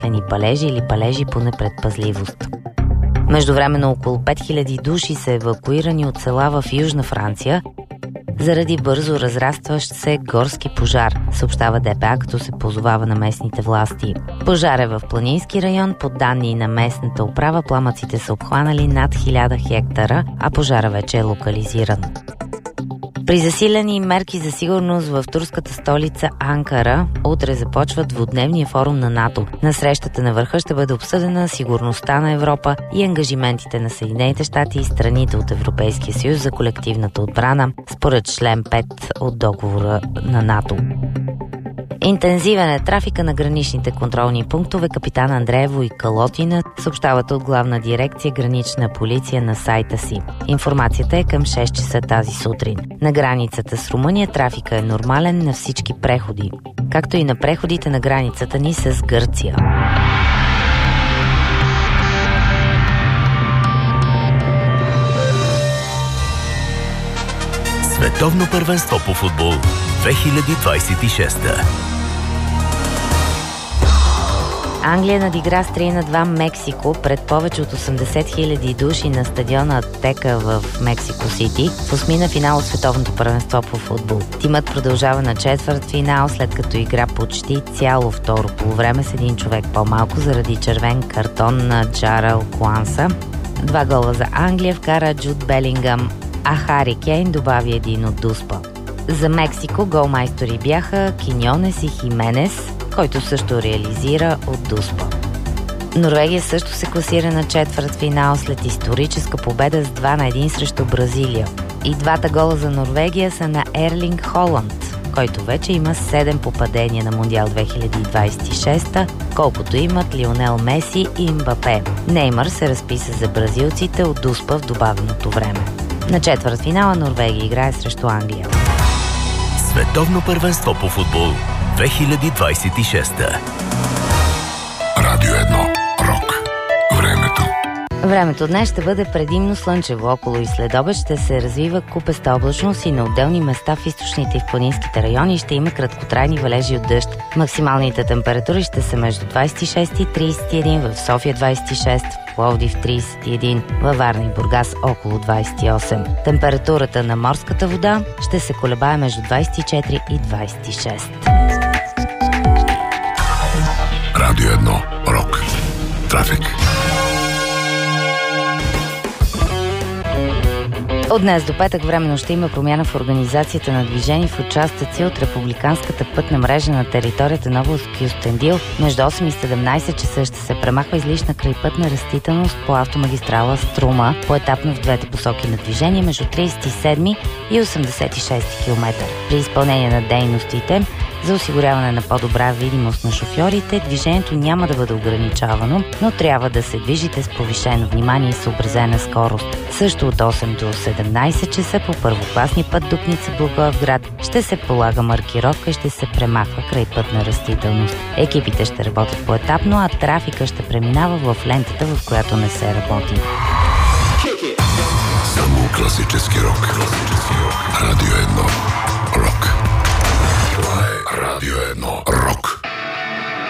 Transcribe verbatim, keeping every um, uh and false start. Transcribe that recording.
палежи или палежи по непредпазливост. Междувременно около пет хиляди души са евакуирани от села в Южна Франция заради бързо разрастващ се горски пожар, съобщава ДПА, като се позовава на местните власти. Пожар е в планински район. По данни на местната управа, пламъците са обхванали над хиляда хектара, а пожара вече е локализиран. При засилени мерки за сигурност в турската столица Анкара, утре започва двудневния форум на НАТО. На срещата на върха ще бъде обсъдена сигурността на Европа и ангажиментите на Съединените щати и страните от Европейския съюз за колективната отбрана, според член пет от договора на НАТО. Интензивен е трафика на граничните контролни пунктове. Капитан Андреево и Калотина съобщават от Главна дирекция Гранична полиция на сайта си. Информацията е към шест часа тази сутрин. На границата с Румъния трафика е нормален на всички преходи, както и на преходите на границата ни с Гърция. Световно първенство по футбол две хиляди двадесет и шеста. Англия надигра с три на два Мексико пред повече от осемдесет хиляди души на стадиона Тека в Мексико Сити в осмина финал от Световното първенство по футбол. Тимът продължава на четвърт финал, след като игра почти цяло второ полувреме с един човек по-малко заради червен картон на Джарел Куанса. Два гола за Англия вкара Джуд Белингъм, а Хари Кейн добави един от Дуспа. За Мексико голмайстори бяха Киньонес и Хименес, който също реализира от Дуспа. Норвегия също се класира на четвърт финал след историческа победа с два на един срещу Бразилия. И двата гола за Норвегия са на Ерлинг Холанд, който вече има седем попадения на Мондиал две хиляди двадесет и шеста, колкото имат Лионел Меси и Мбапе. Неймар се разписа за бразилците от Дуспа в добавеното време. На четвърт финала Норвегия играе срещу Англия. Световно първенство по футбол две хиляди двадесет и шеста. Радио едно. Рок. Времето. Времето днес ще бъде предимно слънчево. Около и следобед ще се развива купеста облачност и на отделни места в източните и в планинските райони ще има краткотрайни валежи от дъжд. Максималните температури ще са между двадесет и шест и тридесет и един, в София двадесет и шест, в Пловдив тридесет и един, във Варна и Бургас около двадесет и осем. Температурата на морската вода ще се колебае между двадесет и четири и двадесет и шест. Радио едно. Рок. Трафик. От днес до петък временно ще има промяна в организацията на движение в участъци от републиканската пътна мрежа на територията на област Кюстендил. Между осем и седемнадесет часа ще се премахва излишна крайпътна растителност по автомагистрала Струма, поетапно в двете посоки на движение между тридесет и седми и осемдесет и шести километър. При изпълнение на дейностите за осигуряване на по-добра видимост на шофьорите, движението няма да бъде ограничавано, но трябва да се движите с повишено внимание и съобразена скорост. Също от осем до седемнадесет часа по първокласния път Дупница Благоевград ще се полага маркировка и ще се премахва крайпътна растителност. Екипите ще работят поетапно, а трафика ще преминава в лентата, в която не се работи. Само класически рок. Класически рок. Радио едно. Рок. Това е Радио едно. Рок.